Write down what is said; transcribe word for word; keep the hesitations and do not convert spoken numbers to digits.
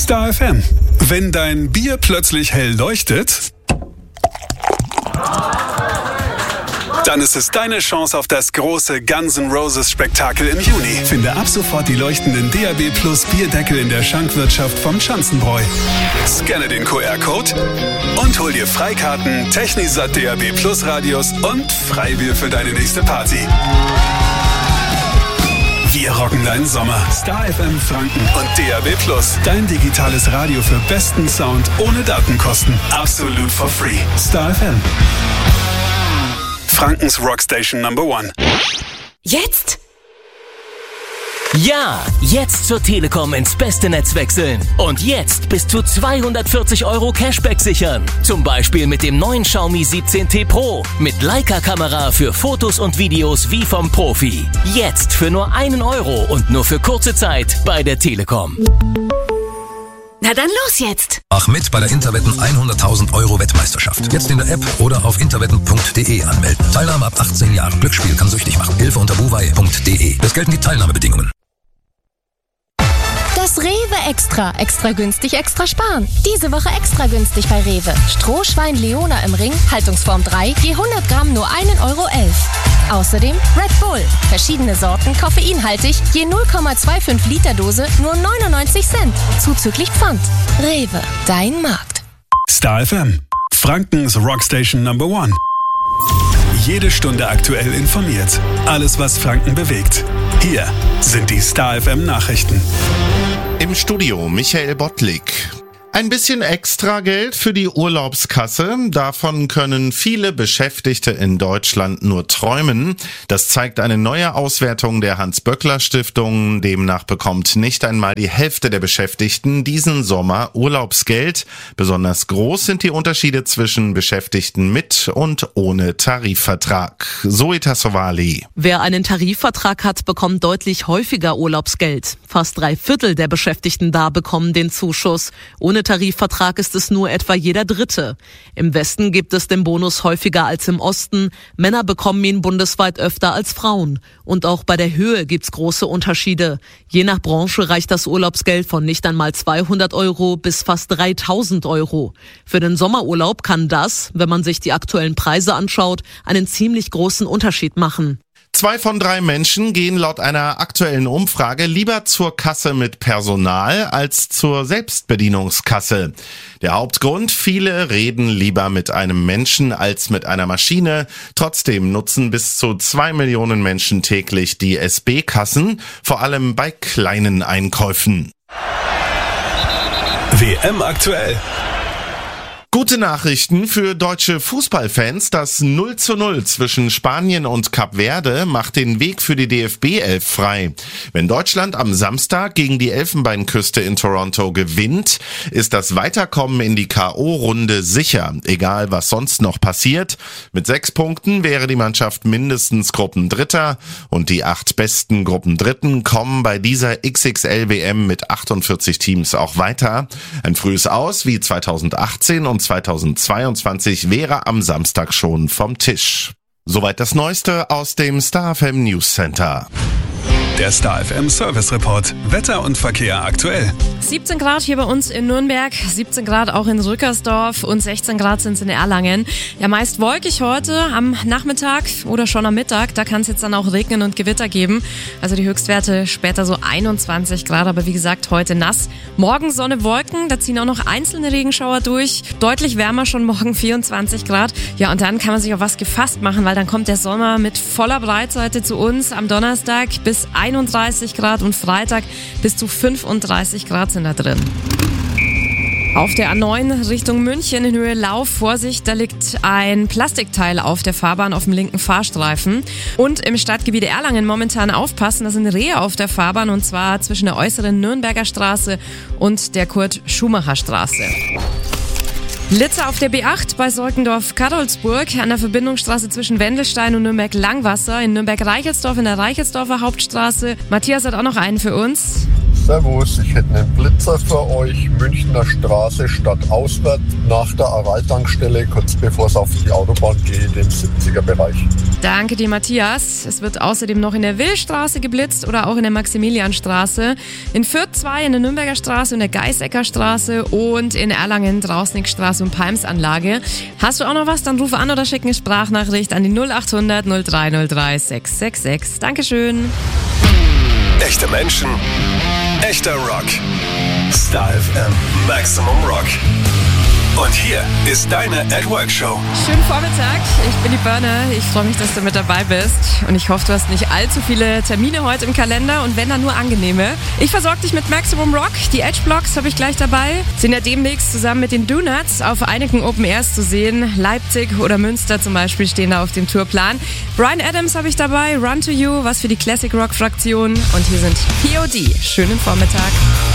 Star F M. Wenn dein Bier plötzlich hell leuchtet, dann ist es deine Chance auf das große Guns N' Roses Spektakel im Juni. Finde ab sofort die leuchtenden D A B Plus Bierdeckel in der Schankwirtschaft vom Schanzenbräu. Scanne den Q R-Code und hol dir Freikarten, Technisat D A B Plus Radios und Freibier für deine nächste Party. Wir rocken deinen Sommer. Star F M Franken und D A B Plus. Dein digitales Radio für besten Sound ohne Datenkosten. Absolut for free. Star F M. Frankens Rockstation Number One. Jetzt? Ja, jetzt zur Telekom ins beste Netz wechseln. Und jetzt bis zu zweihundertvierzig Euro Cashback sichern. Zum Beispiel mit dem neuen Xiaomi siebzehn T Pro. Mit Leica-Kamera für Fotos und Videos wie vom Profi. Jetzt für nur einen Euro und nur für kurze Zeit bei der Telekom. Na dann los jetzt! Mach mit bei der Interwetten hunderttausend Euro Wettmeisterschaft. Jetzt in der App oder auf interwetten punkt de anmelden. Teilnahme ab achtzehn Jahren. Glücksspiel kann süchtig machen. Hilfe unter buwei punkt de. Es gelten die Teilnahmebedingungen. Das Rewe Extra. Extra günstig, extra sparen. Diese Woche extra günstig bei Rewe. Strohschwein Leona im Ring, Haltungsform drei, je hundert Gramm nur ein Euro elf. Außerdem Red Bull. Verschiedene Sorten, koffeinhaltig, je null Komma fünfundzwanzig Liter Dose, nur neunundneunzig Cent. Zuzüglich Pfand. Rewe, dein Markt. Star F M. Frankens Rockstation Number One. Jede Stunde aktuell informiert. Alles, was Franken bewegt. Hier sind die Star F M Nachrichten. Im Studio Michael Bottlik. Ein bisschen extra Geld für die Urlaubskasse. Davon können viele Beschäftigte in Deutschland nur träumen. Das zeigt eine neue Auswertung der Hans-Böckler-Stiftung. Demnach bekommt nicht einmal die Hälfte der Beschäftigten diesen Sommer Urlaubsgeld. Besonders groß sind die Unterschiede zwischen Beschäftigten mit und ohne Tarifvertrag. Zoe Tassovali. Wer einen Tarifvertrag hat, bekommt deutlich häufiger Urlaubsgeld. Fast drei Viertel der Beschäftigten da bekommen den Zuschuss. Ohne Tarifvertrag ist es nur etwa jeder Dritte. Im Westen gibt es den Bonus häufiger als im Osten. Männer bekommen ihn bundesweit öfter als Frauen. Und auch bei der Höhe gibt's große Unterschiede. Je nach Branche reicht das Urlaubsgeld von nicht einmal zweihundert Euro bis fast dreitausend Euro. Für den Sommerurlaub kann das, wenn man sich die aktuellen Preise anschaut, einen ziemlich großen Unterschied machen. Zwei von drei Menschen gehen laut einer aktuellen Umfrage lieber zur Kasse mit Personal als zur Selbstbedienungskasse. Der Hauptgrund: viele reden lieber mit einem Menschen als mit einer Maschine. Trotzdem nutzen bis zu zwei Millionen Menschen täglich die S B-Kassen, vor allem bei kleinen Einkäufen. W M aktuell. Gute Nachrichten für deutsche Fußballfans. Das null zu null zwischen Spanien und Kap Verde macht den Weg für die D F B elf frei. Wenn Deutschland am Samstag gegen die Elfenbeinküste in Toronto gewinnt, ist das Weiterkommen in die K O-Runde sicher, egal was sonst noch passiert. Mit sechs Punkten wäre die Mannschaft mindestens Gruppendritter und die acht besten Gruppendritten kommen bei dieser X X L-W M mit achtundvierzig Teams auch weiter. Ein frühes Aus wie zweitausendachtzehn und zweitausendzweiundzwanzig wäre am Samstag schon vom Tisch. Soweit das Neueste aus dem Star F M News Center. Der Star F M Service Report. Wetter und Verkehr aktuell. siebzehn Grad hier bei uns in Nürnberg, siebzehn Grad auch in Rückersdorf und sechzehn Grad sind es in Erlangen. Ja, meist wolkig heute am Nachmittag oder schon am Mittag. Da kann es jetzt dann auch regnen und Gewitter geben. Also die Höchstwerte später so einundzwanzig Grad, aber wie gesagt heute nass. Morgen Sonne, Wolken, da ziehen auch noch einzelne Regenschauer durch. Deutlich wärmer schon morgen, vierundzwanzig Grad. Ja, und dann kann man sich auf was gefasst machen, weil dann kommt der Sommer mit voller Breitseite zu uns. Am Donnerstag bis einunddreißig Grad und Freitag bis zu fünfunddreißig Grad sind da drin. Auf der A neun Richtung München in Höhe Lauf, Vorsicht, da liegt ein Plastikteil auf der Fahrbahn auf dem linken Fahrstreifen. Und im Stadtgebiet Erlangen momentan aufpassen, da sind Rehe auf der Fahrbahn und zwar zwischen der äußeren Nürnberger Straße und der Kurt-Schumacher-Straße. Blitzer auf der B acht bei Sorkendorf-Karolsburg an der Verbindungsstraße zwischen Wendelstein und Nürnberg-Langwasser, in Nürnberg-Reichelsdorf in der Reichelsdorfer Hauptstraße. Matthias hat auch noch einen für uns. Servus, ich hätte einen Blitzer für euch. Münchner Straße stadtauswärts nach der Aral-Tankstelle, kurz bevor es auf die Autobahn geht, im siebziger Bereich. Danke dir, Matthias. Es wird außerdem noch in der Willstraße geblitzt oder auch in der Maximilianstraße. In Fürth zwei in der Nürnberger Straße und der Geißecker Straße und in Erlangen Drausnickstraße und Palmsanlage. Hast du auch noch was? Dann ruf an oder schick eine Sprachnachricht an die null acht hundert null drei null drei sechs sechs sechs. Dankeschön. Echte Menschen, echter Rock. Star F M Maximum Rock. Und hier ist deine At Work Show. Schönen Vormittag, ich bin die Birne. Ich freue mich, dass du mit dabei bist. Und ich hoffe, du hast nicht allzu viele Termine heute im Kalender und wenn, dann nur angenehme. Ich versorge dich mit Maximum Rock. Die Edge Blocks habe ich gleich dabei. Sind ja demnächst zusammen mit den Donuts auf einigen Open Airs zu sehen. Leipzig oder Münster zum Beispiel stehen da auf dem Tourplan. Bryan Adams habe ich dabei. Run to You, was für die Classic Rock Fraktion. Und hier sind P O D. Schönen Vormittag.